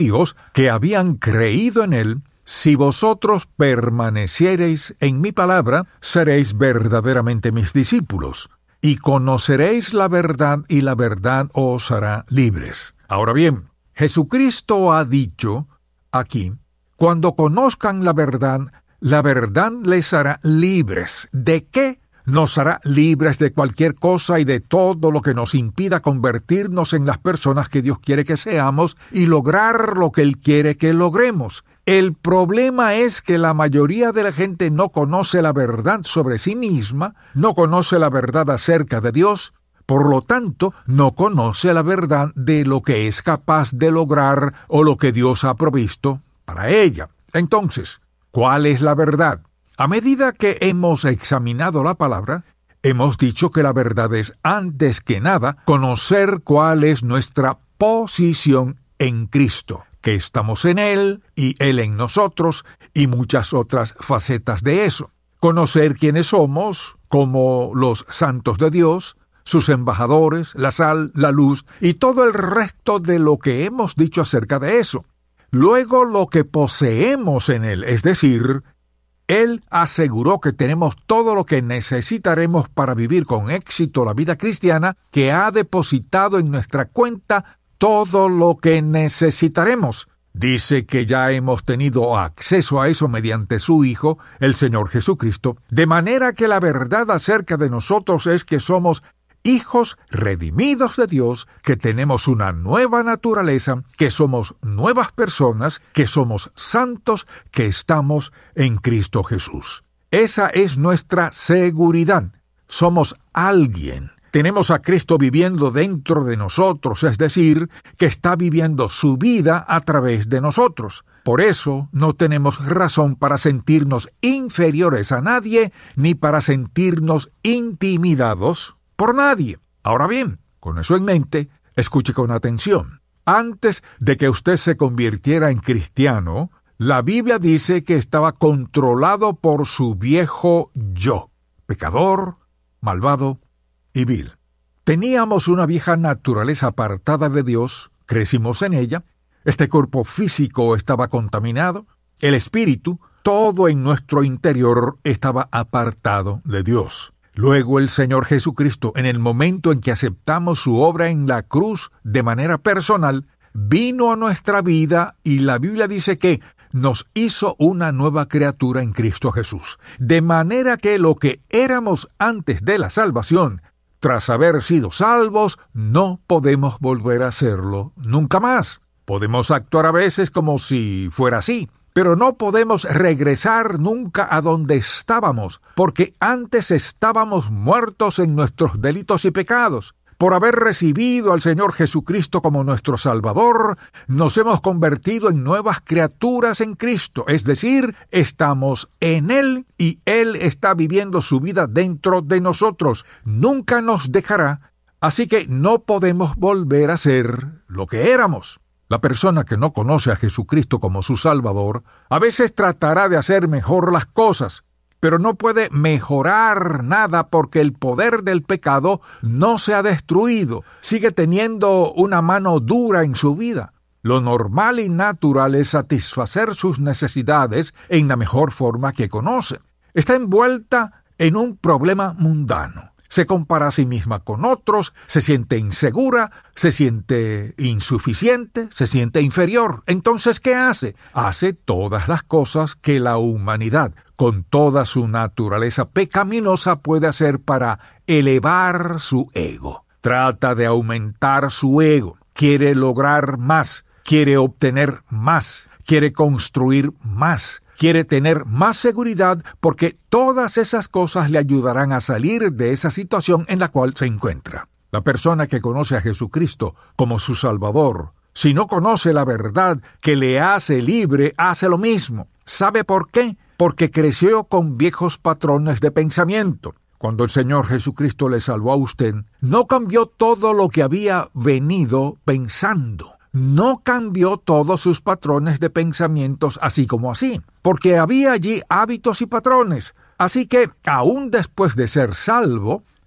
judíos que habían creído en él: si vosotros permaneciereis en mi palabra, seréis verdaderamente mis discípulos, y conoceréis la verdad, y la verdad os hará libres. Ahora bien, Jesucristo ha dicho aquí: cuando conozcan la verdad les hará libres. ¿De qué? Nos hará libres de cualquier cosa y de todo lo que nos impida convertirnos en las personas que Dios quiere que seamos y lograr lo que Él quiere que logremos. El problema es que la mayoría de la gente no conoce la verdad sobre sí misma, no conoce la verdad acerca de Dios, por lo tanto, no conoce la verdad de lo que es capaz de lograr o lo que Dios ha provisto para ella. Entonces, ¿cuál es la verdad? A medida que hemos examinado la palabra, hemos dicho que la verdad es, antes que nada, conocer cuál es nuestra posición en Cristo, que estamos en Él y Él en nosotros, y muchas otras facetas de eso. Conocer quiénes somos como los santos de Dios, sus embajadores, la sal, la luz y todo el resto de lo que hemos dicho acerca de eso. Luego, lo que poseemos en Él, es decir, Él aseguró que tenemos todo lo que necesitaremos para vivir con éxito la vida cristiana, que ha depositado en nuestra cuenta todo lo que necesitaremos. Dice que ya hemos tenido acceso a eso mediante su Hijo, el Señor Jesucristo, de manera que la verdad acerca de nosotros es que somos hijos redimidos de Dios, que tenemos una nueva naturaleza, que somos nuevas personas, que somos santos, que estamos en Cristo Jesús. Esa es nuestra seguridad. Somos alguien. Tenemos a Cristo viviendo dentro de nosotros, es decir, que está viviendo su vida a través de nosotros. Por eso no tenemos razón para sentirnos inferiores a nadie, ni para sentirnos intimidados por nadie. Ahora bien, con eso en mente, escuche con atención. Antes de que usted se convirtiera en cristiano, la Biblia dice que estaba controlado por su viejo yo, pecador, malvado y vil. Teníamos una vieja naturaleza apartada de Dios, crecimos en ella, este cuerpo físico estaba contaminado, el espíritu, todo en nuestro interior estaba apartado de Dios. Luego el Señor Jesucristo, en el momento en que aceptamos su obra en la cruz de manera personal, vino a nuestra vida y la Biblia dice que nos hizo una nueva criatura en Cristo Jesús. De manera que lo que éramos antes de la salvación, tras haber sido salvos, no podemos volver a serlo nunca más. Podemos actuar a veces como si fuera así, pero no podemos regresar nunca a donde estábamos, porque antes estábamos muertos en nuestros delitos y pecados. Por haber recibido al Señor Jesucristo como nuestro Salvador, nos hemos convertido en nuevas criaturas en Cristo, es decir, estamos en Él y Él está viviendo su vida dentro de nosotros. Nunca nos dejará, así que no podemos volver a ser lo que éramos. La persona que no conoce a Jesucristo como su Salvador, a veces tratará de hacer mejor las cosas, pero no puede mejorar nada porque el poder del pecado no se ha destruido. Sigue teniendo una mano dura en su vida. Lo normal y natural es satisfacer sus necesidades en la mejor forma que conoce. Está envuelta en un problema mundano. Se compara a sí misma con otros, se siente insegura, se siente insuficiente, se siente inferior. Entonces, ¿qué hace? Hace todas las cosas que la humanidad, con toda su naturaleza pecaminosa, puede hacer para elevar su ego. Trata de aumentar su ego, quiere lograr más, quiere obtener más, quiere construir más. Quiere tener más seguridad porque todas esas cosas le ayudarán a salir de esa situación en la cual se encuentra. La persona que conoce a Jesucristo como su Salvador, si no conoce la verdad que le hace libre, hace lo mismo. ¿Sabe por qué? Porque creció con viejos patrones de pensamiento. Cuando el Señor Jesucristo le salvó a usted, no cambió todo lo que había venido pensando. No cambió todos sus patrones de pensamientos así como así, porque había allí hábitos y patrones. Así que, aún después de ser salvo,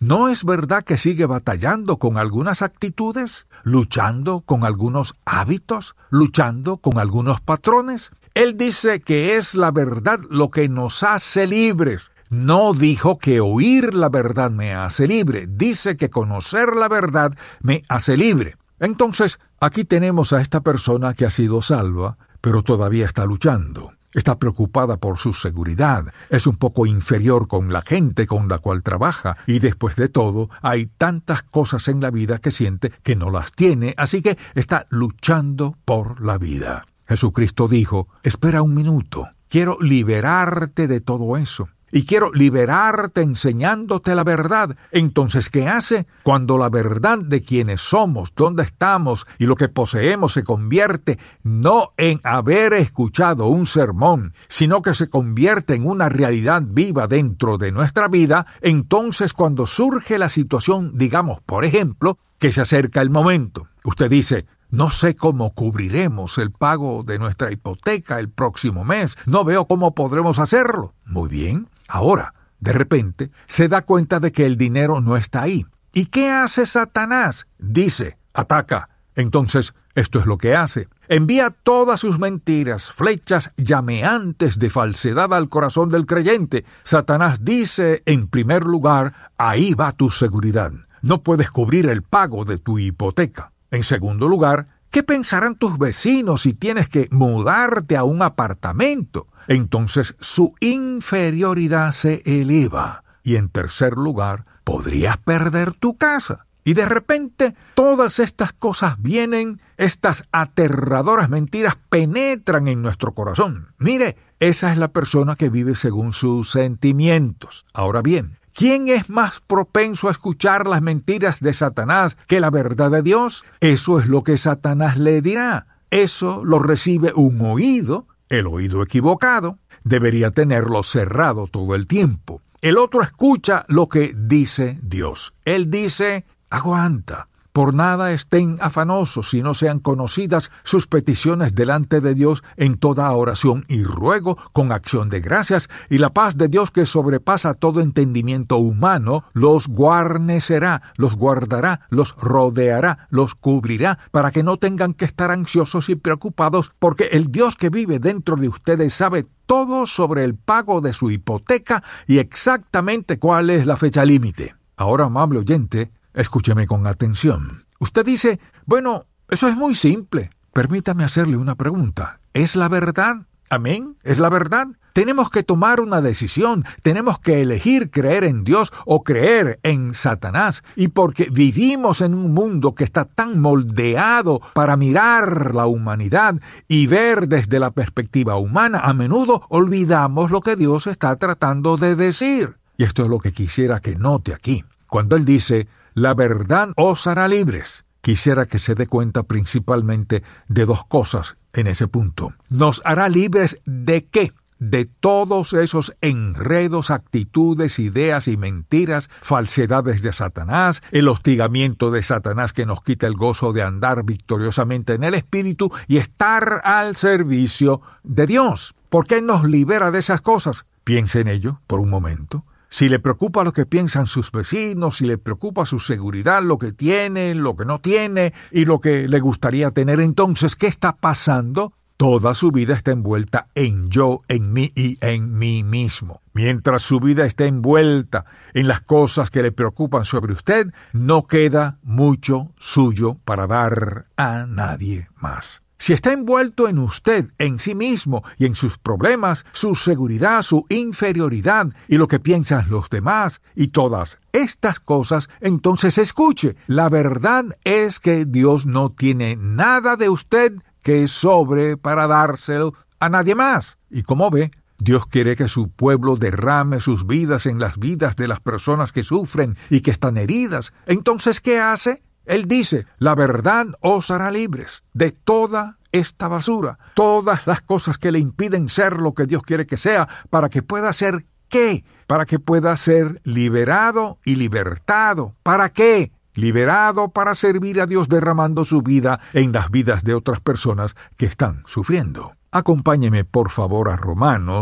¿No es verdad que sigue batallando con algunas actitudes, luchando con algunos hábitos, luchando con algunos patrones? Él dice que es la verdad lo que nos hace libres. No dijo que oír la verdad me hace libre. Dice que conocer la verdad me hace libre. Entonces, aquí tenemos a esta persona que ha sido salva, pero todavía está luchando. Está preocupada por su seguridad. Es un poco inferior con la gente con la cual trabaja. Y después de todo, hay tantas cosas en la vida que siente que no las tiene. Así que está luchando por la vida. Jesucristo dijo, espera un minuto. Quiero liberarte de todo eso. Y quiero liberarte enseñándote la verdad. Entonces, ¿qué hace? Cuando la verdad de quiénes somos, dónde estamos y lo que poseemos se convierte no en haber escuchado un sermón, sino que se convierte en una realidad viva dentro de nuestra vida, entonces cuando surge la situación, digamos, por ejemplo, que se acerca el momento, usted dice, no sé cómo cubriremos el pago de nuestra hipoteca el próximo mes. No veo cómo podremos hacerlo. Muy bien. Ahora, de repente, se da cuenta de que el dinero no está ahí. ¿Y qué hace Satanás? Dice, ataca. Entonces, esto es lo que hace. Envía todas sus mentiras, flechas llameantes de falsedad al corazón del creyente. Satanás dice, en primer lugar, ahí va tu seguridad. No puedes cubrir el pago de tu hipoteca. En segundo lugar, ¿qué pensarán tus vecinos si tienes que mudarte a un apartamento? Entonces su inferioridad se eleva. Y en tercer lugar, podrías perder tu casa. Y de repente, todas estas cosas vienen, estas aterradoras mentiras penetran en nuestro corazón. Mire, esa es la persona que vive según sus sentimientos. Ahora bien, ¿quién es más propenso a escuchar las mentiras de Satanás que la verdad de Dios? Eso es lo que Satanás le dirá. Eso lo recibe un oído, el oído equivocado. Debería tenerlo cerrado todo el tiempo. El otro escucha lo que dice Dios. Él dice, aguanta. Por nada estén afanosos, si no sean conocidas sus peticiones delante de Dios en toda oración y ruego con acción de gracias, y la paz de Dios que sobrepasa todo entendimiento humano, los guarnecerá, los guardará, los rodeará, los cubrirá, para que no tengan que estar ansiosos y preocupados, porque el Dios que vive dentro de ustedes sabe todo sobre el pago de su hipoteca y exactamente cuál es la fecha límite. Ahora, amable oyente, escúcheme con atención. Usted dice, bueno, eso es muy simple. Permítame hacerle una pregunta. ¿Es la verdad? ¿Amén? ¿Es la verdad? Tenemos que tomar una decisión. Tenemos que elegir creer en Dios o creer en Satanás. Y porque vivimos en un mundo que está tan moldeado para mirar la humanidad y ver desde la perspectiva humana, a menudo olvidamos lo que Dios está tratando de decir. Y esto es lo que quisiera que note aquí. Cuando Él dice, la verdad os hará libres. Quisiera que se dé cuenta principalmente de dos cosas en ese punto. ¿Nos hará libres de qué? De todos esos enredos, actitudes, ideas y mentiras, falsedades de Satanás, el hostigamiento de Satanás que nos quita el gozo de andar victoriosamente en el Espíritu y estar al servicio de Dios. ¿Por qué nos libera de esas cosas? Piense en ello por un momento. Si le preocupa lo que piensan sus vecinos, si le preocupa su seguridad, lo que tiene, lo que no tiene y lo que le gustaría tener, entonces, ¿qué está pasando? Toda su vida está envuelta en yo, en mí y en mí mismo. Mientras su vida está envuelta en las cosas que le preocupan sobre usted, no queda mucho suyo para dar a nadie más. Si está envuelto en usted, en sí mismo y en sus problemas, su seguridad, su inferioridad y lo que piensan los demás y todas estas cosas, entonces escuche. La verdad es que Dios no tiene nada de usted que sobre para dárselo a nadie más. Y como ve, Dios quiere que su pueblo derrame sus vidas en las vidas de las personas que sufren y que están heridas. Entonces, ¿qué hace? Él dice, la verdad os hará libres de toda esta basura, todas las cosas que le impiden ser lo que Dios quiere que sea, para que pueda ser ¿qué? Para que pueda ser liberado y libertado. ¿Para qué? Liberado para servir a Dios derramando su vida en las vidas de otras personas que están sufriendo. Acompáñeme por favor a Romanos,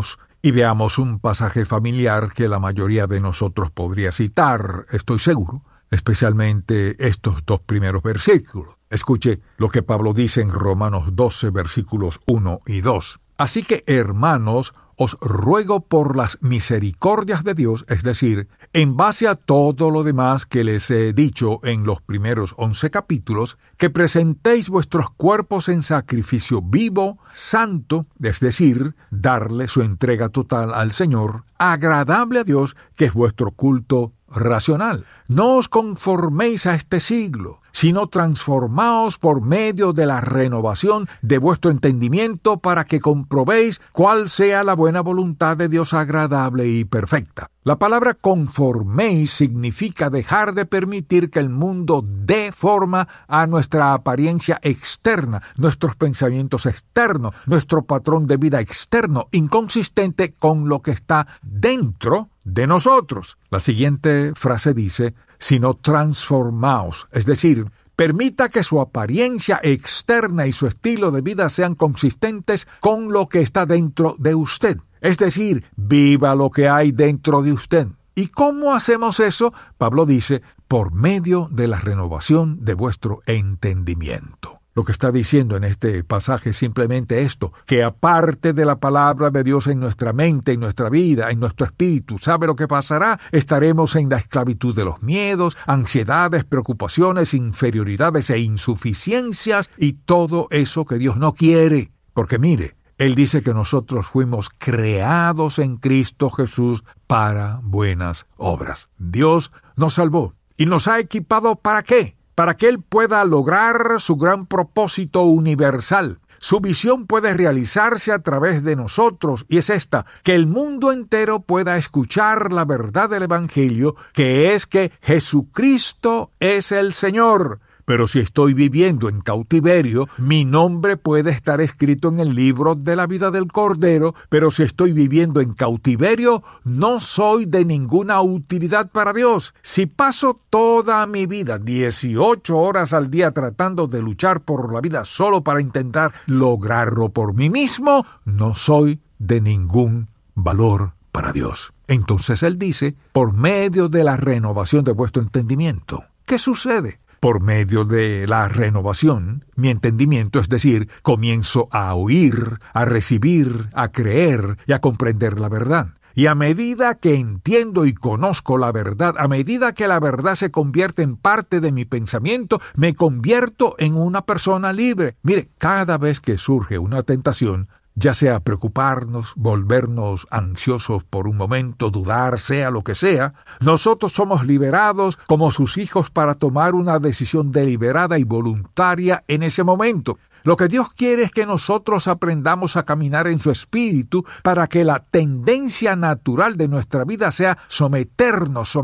Y veamos un pasaje familiar que la mayoría de nosotros podría citar, estoy seguro, especialmente estos 2 primeros versículos. Escuche lo que Pablo dice en Romanos 12, versículos 1 y 2. Así que, hermanos, os ruego por las misericordias de Dios, es decir, en base a todo lo demás que les he dicho en los primeros 11 capítulos, que presentéis vuestros cuerpos en sacrificio vivo, santo, es decir, darle su entrega total al Señor, agradable a Dios, que es vuestro culto racional. No os conforméis a este siglo, sino transformaos por medio de la renovación de vuestro entendimiento para que comprobéis cuál sea la buena voluntad de Dios agradable y perfecta. La palabra conforméis significa dejar de permitir que el mundo dé forma a nuestra apariencia externa, nuestros pensamientos externos, nuestro patrón de vida externo, inconsistente con lo que está dentro de nosotros. La siguiente frase dice, sino transformaos, es decir, permita que su apariencia externa y su estilo de vida sean consistentes con lo que está dentro de usted. Es decir, viva lo que hay dentro de usted. ¿Y cómo hacemos eso? Pablo dice, por medio de la renovación de vuestro entendimiento. Lo que está diciendo en este pasaje es simplemente esto, que aparte de la palabra de Dios en nuestra mente, en nuestra vida, en nuestro espíritu, ¿sabe lo que pasará? Estaremos en la esclavitud de los miedos, ansiedades, preocupaciones, inferioridades e insuficiencias y todo eso que Dios no quiere. Porque mire, Él dice que nosotros fuimos creados en Cristo Jesús para buenas obras. Dios nos salvó y nos ha equipado ¿para qué? Para que Él pueda lograr su gran propósito universal. Su visión puede realizarse a través de nosotros, y es esta, que el mundo entero pueda escuchar la verdad del Evangelio, que es que Jesucristo es el Señor. Pero si estoy viviendo en cautiverio, mi nombre puede estar escrito en el libro de la vida del Cordero, pero si estoy viviendo en cautiverio, no soy de ninguna utilidad para Dios. Si paso toda mi vida, 18 horas al día, tratando de luchar por la vida solo para intentar lograrlo por mí mismo, no soy de ningún valor para Dios. Entonces Él dice, por medio de la renovación de vuestro entendimiento. ¿Qué sucede? Por medio de la renovación, mi entendimiento, es decir, comienzo a oír, a recibir, a creer y a comprender la verdad. Y a medida que entiendo y conozco la verdad, a medida que la verdad se convierte en parte de mi pensamiento, me convierto en una persona libre. Mire, cada vez que surge una tentación, ya sea preocuparnos, volvernos ansiosos por un momento, dudar, sea lo que sea, nosotros somos liberados como sus hijos para tomar una decisión deliberada y voluntaria en ese momento. Lo que Dios quiere es que nosotros aprendamos a caminar en su espíritu para que la tendencia natural de nuestra vida sea someternos.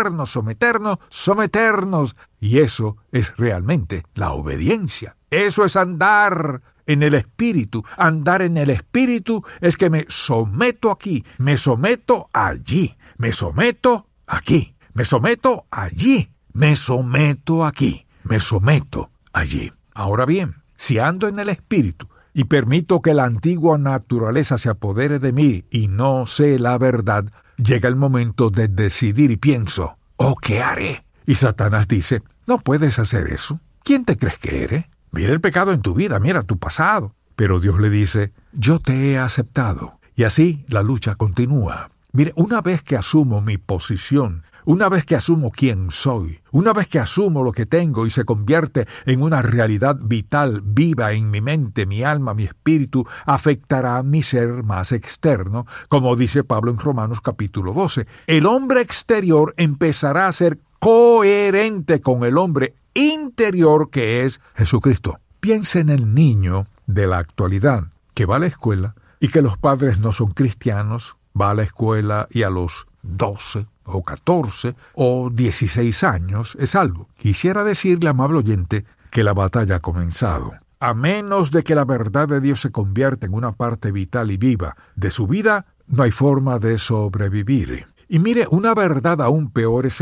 Y eso es realmente la obediencia. Eso es andar en el Espíritu. Andar en el Espíritu es que me someto aquí, me someto allí, me someto aquí, me someto allí, me someto aquí, me someto allí. Ahora bien, si ando en el Espíritu y permito que la antigua naturaleza se apodere de mí y no sé la verdad, llega el momento de decidir y pienso, ¿qué haré? Y Satanás dice, no puedes hacer eso. ¿Quién te crees que eres? Mira el pecado en tu vida, mira tu pasado. Pero Dios le dice, yo te he aceptado. Y así la lucha continúa. Mire, una vez que asumo mi posición, una vez que asumo quién soy, una vez que asumo lo que tengo y se convierte en una realidad vital, viva en mi mente, mi alma, mi espíritu, afectará a mi ser más externo, como dice Pablo en Romanos capítulo 12. El hombre exterior empezará a ser coherente con el hombre interior que es Jesucristo. Piensa en el niño de la actualidad que va a la escuela y que los padres no son cristianos, va a la escuela y a los 12 o 14 o 16 años es salvo. Quisiera decirle, amable oyente, que la batalla ha comenzado. A menos de que la verdad de Dios se convierta en una parte vital y viva de su vida, no hay forma de sobrevivir. Y mire, una verdad aún peor es esta.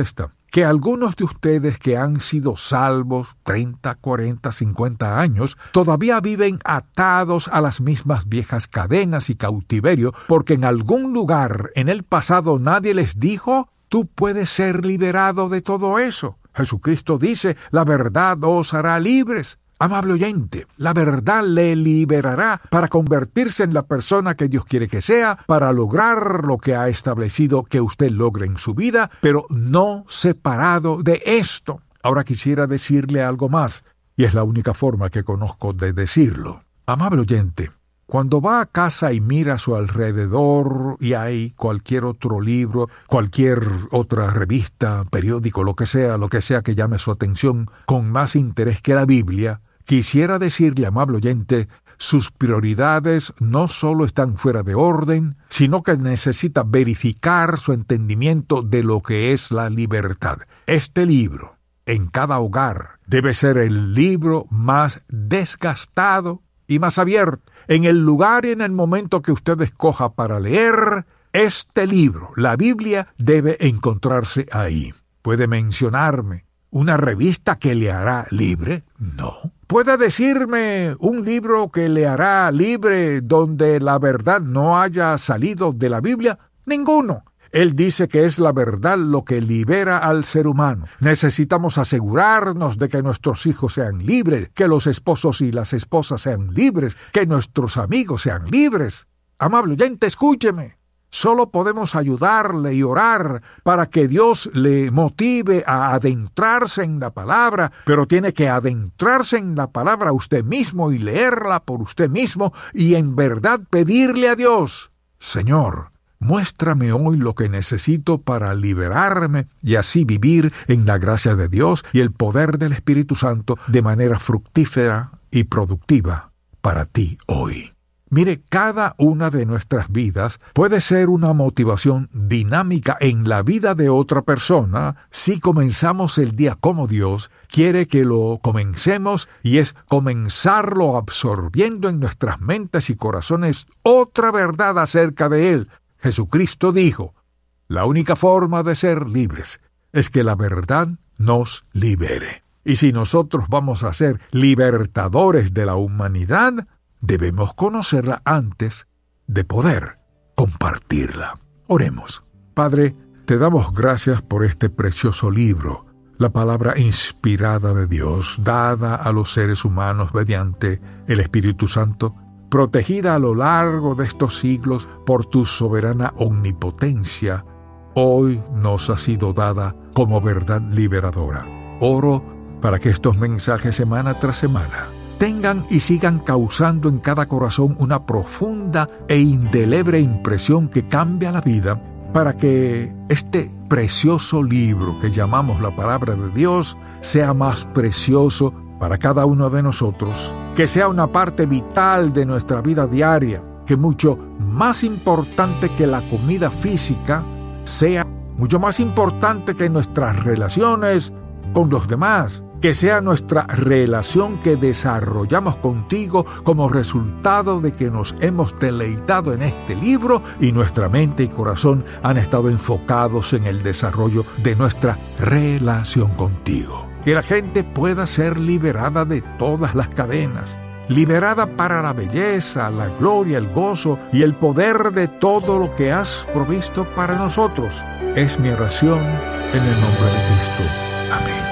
que algunos de ustedes que han sido salvos 30, 40, 50 años, todavía viven atados a las mismas viejas cadenas y cautiverio, porque en algún lugar en el pasado nadie les dijo: tú puedes ser liberado de todo eso. Jesucristo dice: la verdad os hará libres. Amable oyente, la verdad le liberará para convertirse en la persona que Dios quiere que sea, para lograr lo que ha establecido que usted logre en su vida, pero no separado de esto. Ahora quisiera decirle algo más, y es la única forma que conozco de decirlo. Amable oyente, cuando va a casa y mira a su alrededor y hay cualquier otro libro, cualquier otra revista, periódico, lo que sea que llame su atención con más interés que la Biblia, quisiera decirle, amable oyente, sus prioridades no solo están fuera de orden, sino que necesita verificar su entendimiento de lo que es la libertad. Este libro, en cada hogar, debe ser el libro más desgastado y más abierto. En el lugar y en el momento que usted escoja para leer, este libro, la Biblia, debe encontrarse ahí. ¿Puede mencionarme una revista que le hará libre? No. ¿Puede decirme un libro que le hará libre donde la verdad no haya salido de la Biblia? Ninguno. Él dice que es la verdad lo que libera al ser humano. Necesitamos asegurarnos de que nuestros hijos sean libres, que los esposos y las esposas sean libres, que nuestros amigos sean libres. Amable oyente, escúcheme. Solo podemos ayudarle y orar para que Dios le motive a adentrarse en la palabra, pero tiene que adentrarse en la palabra usted mismo y leerla por usted mismo y en verdad pedirle a Dios: Señor, muéstrame hoy lo que necesito para liberarme y así vivir en la gracia de Dios y el poder del Espíritu Santo de manera fructífera y productiva para ti hoy. Mire, cada una de nuestras vidas puede ser una motivación dinámica en la vida de otra persona si comenzamos el día como Dios quiere que lo comencemos, y es comenzarlo absorbiendo en nuestras mentes y corazones otra verdad acerca de Él. Jesucristo dijo: la única forma de ser libres es que la verdad nos libere. Y si nosotros vamos a ser libertadores de la humanidad, debemos conocerla antes de poder compartirla. Oremos. Padre, te damos gracias por este precioso libro, la palabra inspirada de Dios, dada a los seres humanos mediante el Espíritu Santo, protegida a lo largo de estos siglos por tu soberana omnipotencia, hoy nos ha sido dada como verdad liberadora. Oro para que estos mensajes semana tras semana tengan y sigan causando en cada corazón una profunda e indeleble impresión que cambia la vida, para que este precioso libro que llamamos la palabra de Dios sea más precioso para cada uno de nosotros, que sea una parte vital de nuestra vida diaria, que mucho más importante que la comida física, sea mucho más importante que nuestras relaciones con los demás, que sea nuestra relación que desarrollamos contigo como resultado de que nos hemos deleitado en este libro y nuestra mente y corazón han estado enfocados en el desarrollo de nuestra relación contigo. Que la gente pueda ser liberada de todas las cadenas, liberada para la belleza, la gloria, el gozo y el poder de todo lo que has provisto para nosotros. Es mi oración en el nombre de Cristo. Amén.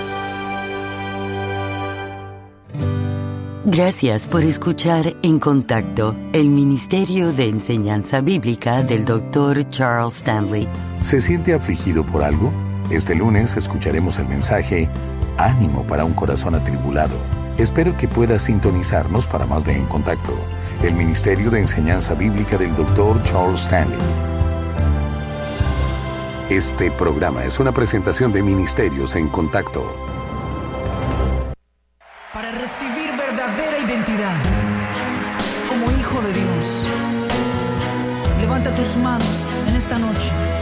Gracias por escuchar En Contacto, el Ministerio de Enseñanza Bíblica del Dr. Charles Stanley. ¿Se siente afligido por algo? Este lunes escucharemos el mensaje Ánimo para un corazón atribulado. Espero que puedas sintonizarnos para más de En Contacto, el Ministerio de Enseñanza Bíblica del Dr. Charles Stanley. Este programa es una presentación de Ministerios En Contacto. Para recibir verdadera identidad como hijo de Dios, levanta tus manos en esta noche